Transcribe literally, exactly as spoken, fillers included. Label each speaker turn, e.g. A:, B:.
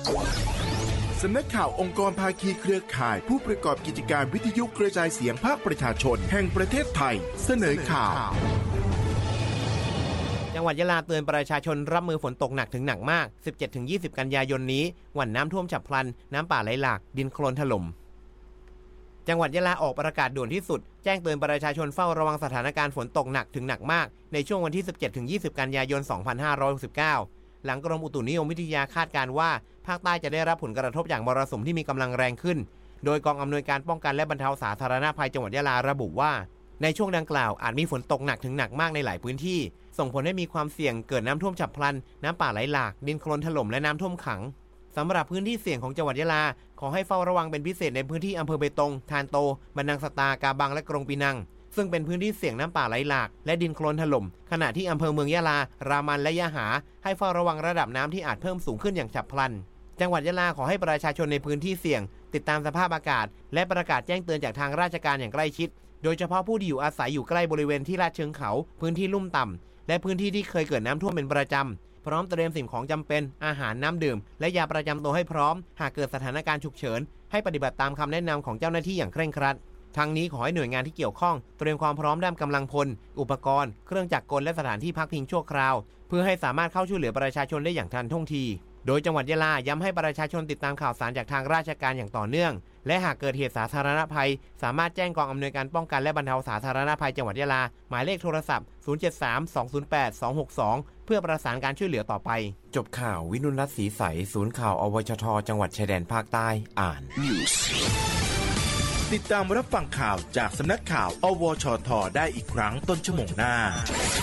A: สำนักข่าวองค์กรภาคีเครือข่ายผู้ประกอบกิจการวิทยุกระจายเสียงภาคประชาชนแห่งประเทศไทยเสนอข่าว
B: จังหวัดยะลาเตือนประชาชนรับมือฝนตกหนักถึงหนักมาก สิบเจ็ดถึงยี่สิบ กันยายนนี้หวั่นน้ำท่วมฉับพลันน้ำป่าไหลหลากดินโคลนถล่มจังหวัดยะลาออกประกาศด่วนที่สุดแจ้งเตือนประชาชนเฝ้าระวังสถานการณ์ฝนตกหนักถึงหนักมากในช่วงวันที่ สิบเจ็ดถึงยี่สิบ กันยายน สองพันห้าร้อยหกสิบเก้า หลังกรมอุตุนิยมวิทยาคาดการณ์ว่าภาคใต้จะได้รับผลกระทบจากมรสุมที่มีกำลังแรงขึ้นโดยกองอำนวยการป้องกันและบรรเทาสาธารณภัยจังหวัดยะลาระบุว่าในช่วงดังกล่าวอาจมีฝนตกหนักถึงหนักมากในหลายพื้นที่ส่งผลให้มีความเสี่ยงเกิดน้ำท่วมฉับพลันน้ำป่าไหลหลากดินโคลนถล่มและน้ำท่วมขังสำหรับพื้นที่เสี่ยงของจังหวัดยะลาขอให้เฝ้าระวังเป็นพิเศษในพื้นที่อำเภอเบตงทานโตบันนังสตากาบังและกรงปีนังซึ่งเป็นพื้นที่เสี่ยงน้ำป่าไหลหลากและดินโคลนถล่มขณะที่อำเภอเมืองยะลารามันและยะหาให้เฝ้าระวังระดับน้ำที่อาจเพิ่มสูงขึ้นอย่างฉับพลันจังหวัดยะลาขอให้ประชาชนในพื้นที่เสี่ยงติดตามสภาพอากาศและประกาศแจ้งเตือนจากทางราชการอย่างใกล้ชิดโดยเฉพาะผู้ที่อยู่อาศัยอยู่ใกล้บริเวณที่ลาดเชิงเขาพื้นที่ลุ่มต่ำและพื้นที่ที่เคยเกิดน้ำท่วมเป็นประจำพร้อมเตรียมสิ่งของจำเป็นอาหารน้ำดื่มและยาประจำตัวให้พร้อมหากเกิดสถานการณ์ฉุกเฉินให้ปฏิบัติตามคำแนะนำของเจ้าหน้าที่อย่างเคร่งครัดทั้งนี้ขอให้หน่วยงานที่เกี่ยวข้องเตรียมความพร้อมด้านกำลังพลอุปกรณ์เครื่องจักรกลและสถานที่พักพิงชั่วคราวเพื่อให้สามารถเข้าช่วยเหลือประชาชนได้อย่างทันท่วงทีโดยจังหวัดยะลาย้ำให้ประชาชนติดตามข่าวสารจากทางราชการอย่างต่อเนื่องและหากเกิดเหตุสาธารณภัยสามารถแจ้งกองอำนวยการป้องกันและบรรเทาสาธารณภัยจังหวัดยะลาหมายเลขโทรศัพท์ศูนย์ เจ็ด สาม สอง ศูนย์ แปด สอง หก สองเพื่อประสานการช่วยเหลือต่อไปจบข่าววินุรัตน์ศรีใสศูนย์ข่าวอวชทจังหวัดชายแดนภาคใต้อ่าน
A: ติดตามรับฟังข่าวจากสำนักข่าวอวชทได้อีกครั้งต้นชั่วโมงหน้า